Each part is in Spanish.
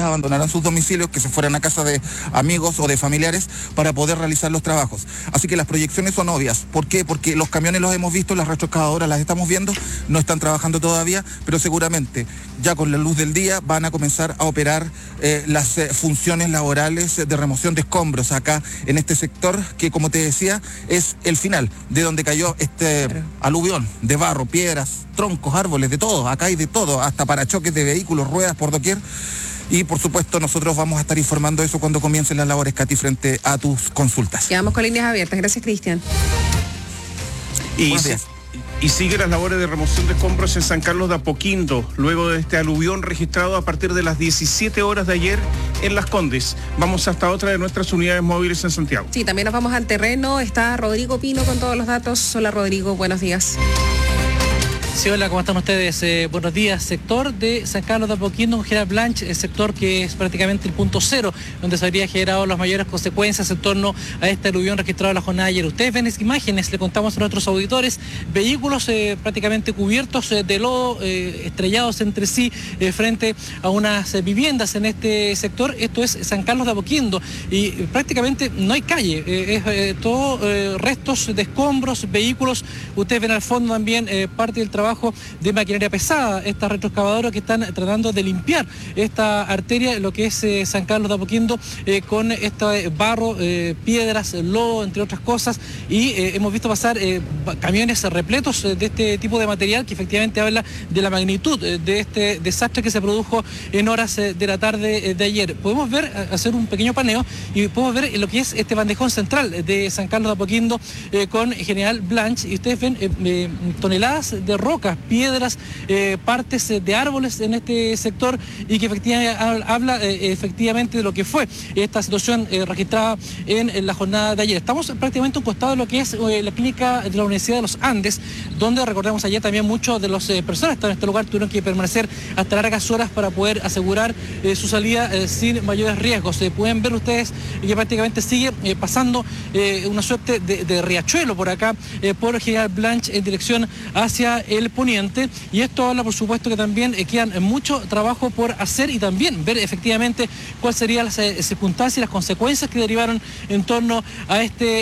familias abandonaran sus domicilios, que se fueran a casa de amigos o de familiares para poder realizar los trabajos. Así que las proyecciones son obvias. ¿Por qué? Porque los camiones los hemos visto, las retroexcavadoras las estamos viendo, no están trabajando todavía, pero seguramente ya con la luz del día van a comenzar a operar las funciones laborales de remoción de escombros acá en este sector que, como te decía, es el final de donde cayó este aluvión de barro, piedras, troncos, árboles, de todo. Acá hay de todo, hasta parachoques de vehículos, ruedas por doquier. Y por supuesto nosotros vamos a estar informando eso cuando comiencen las labores, Katy, frente a tus consultas. Quedamos con líneas abiertas. Gracias, Cristian. Y sigue las labores de remoción de escombros en San Carlos de Apoquindo, luego de este aluvión registrado a partir de las 17 horas de ayer en Las Condes. Vamos hasta otra de nuestras unidades móviles en Santiago. Sí, también nos vamos al terreno. Está Rodrigo Pino con todos los datos. Hola, Rodrigo, buenos días. Sí, hola, ¿cómo están ustedes? Buenos días. Sector de San Carlos de Apoquindo con Gerard Blanch, el sector que es prácticamente el punto cero, donde se habría generado las mayores consecuencias en torno a este aluvión registrado en la jornada de ayer. Ustedes ven las imágenes, le contamos a nuestros auditores, vehículos prácticamente cubiertos de lodo, estrellados entre sí frente a unas viviendas en este sector. Esto es San Carlos de Apoquindo y prácticamente no hay calle, es todo restos de escombros, vehículos. Ustedes ven al fondo también parte del trabajo de maquinaria pesada, estas retroexcavadoras que están tratando de limpiar esta arteria, lo que es San Carlos de Apoquindo, con este barro, piedras, lodo, entre otras cosas, y hemos visto pasar camiones repletos de este tipo de material que efectivamente habla de la magnitud de este desastre que se produjo en horas de la tarde de ayer. Podemos ver, hacer un pequeño paneo y podemos ver lo que es este bandejón central de San Carlos de Apoquindo con General Blanch, y ustedes ven toneladas de rocas, piedras, partes de árboles en este sector, y que efectivamente habla efectivamente de lo que fue esta situación registrada en la jornada de ayer. Estamos prácticamente a un costado de lo que es la clínica de la Universidad de los Andes, donde recordemos ayer también muchos de las personas que están en este lugar tuvieron que permanecer hasta largas horas para poder asegurar su salida sin mayores riesgos. Pueden ver ustedes que prácticamente sigue pasando una suerte de riachuelo por acá, por General Blanch en dirección hacia el poniente, y esto habla por supuesto que también quedan mucho trabajo por hacer y también ver efectivamente cuáles serían las circunstancias y las consecuencias que derivaron en torno a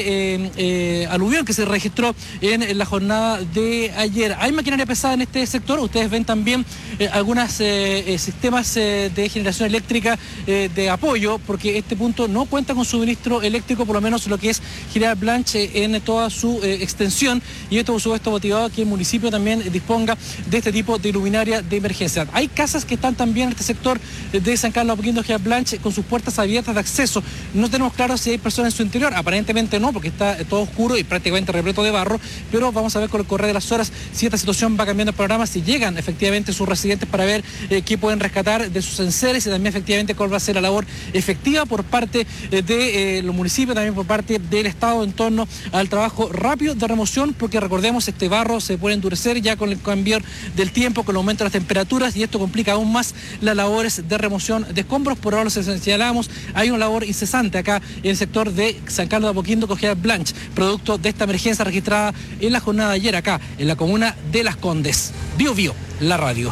este aluvión que se registró en la jornada de ayer. Hay maquinaria pesada en este sector, ustedes ven también algunos sistemas de generación eléctrica de apoyo, porque este punto no cuenta con suministro eléctrico, por lo menos lo que es General Blanch en toda su extensión, y esto por supuesto motivado que el municipio también disponga de este tipo de luminaria de emergencia. Hay casas que están también en este sector de San Carlos de Apoquindo, General Blanch, con sus puertas abiertas de acceso. No tenemos claro si hay personas en su interior, aparentemente no, porque está todo oscuro y prácticamente repleto de barro, pero vamos a ver con el correr de las horas si esta situación va cambiando el programa, si llegan efectivamente sus residentes para ver qué pueden rescatar de sus enseres, y también efectivamente cuál va a ser la labor efectiva por parte de los municipios, también por parte del Estado en torno al trabajo rápido de remoción, porque recordemos, este barro se puede endurecer ya con el cambio del tiempo, con el aumento de las temperaturas, y esto complica aún más las labores de remoción de escombros. Por ahora lo señalamos, hay una labor incesante acá en el sector de San Carlos de Apoquindo con General Blanch, producto de esta emergencia registrada en la jornada de ayer acá en la comuna de Las Condes. Bio Bio, la radio.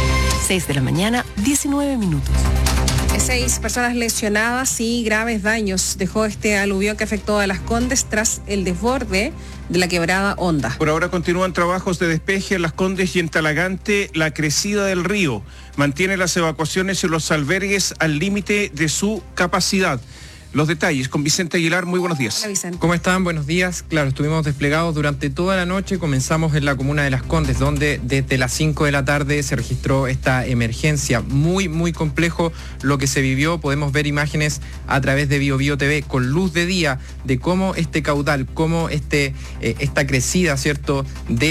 6 de la mañana, 19 minutos. 6 personas lesionadas y graves daños dejó este aluvión que afectó a Las Condes tras el desborde de la quebrada Honda. Por ahora continúan trabajos de despeje en Las Condes y en Talagante. La crecida del río mantiene las evacuaciones en los albergues al límite de su capacidad. Los detalles con Vicente Aguilar. Muy buenos días. Hola, Vicente. ¿Cómo están? Buenos días. Claro, estuvimos desplegados durante toda la noche. Comenzamos en la comuna de Las Condes, donde desde las 5 de la tarde se registró esta emergencia. Muy, muy complejo lo que se vivió. Podemos ver imágenes a través de Bio Bio TV con luz de día de cómo este caudal, cómo esta crecida, ¿cierto?,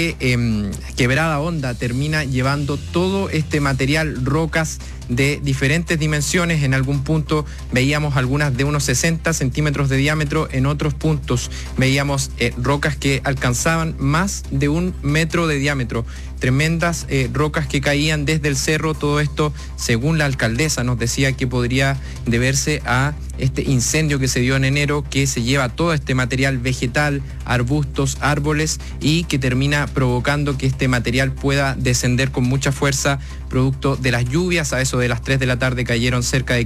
de quebrada Honda termina llevando todo este material, rocas de diferentes dimensiones. En algún punto veíamos algunas de unos 60 centímetros de diámetro, en otros puntos veíamos rocas que alcanzaban más de 1 metro de diámetro. Tremendas rocas que caían desde el cerro. Todo esto, según la alcaldesa, nos decía que podría deberse a este incendio que se dio en enero, que se lleva todo este material vegetal, arbustos, árboles, y que termina provocando que este material pueda descender con mucha fuerza producto de las lluvias. A eso de las 3 de la tarde cayeron cerca de